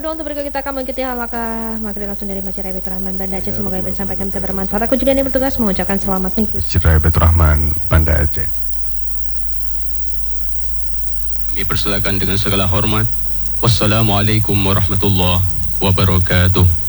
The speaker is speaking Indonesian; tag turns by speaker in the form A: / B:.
A: berdoa untuk berikut kita akan mengikuti halakah maghrib langsung dari Masjid Raya Baitur Rahman Banda Aceh. Semoga yang disampaikan bisa bermanfaat. Aku juga yang bertugas mengucapkan selamat minggu.
B: Masjid Raya Baitur Rahman Banda Aceh.
C: Kami persilakan dengan segala hormat. Wassalamualaikum warahmatullahi wabarakatuh.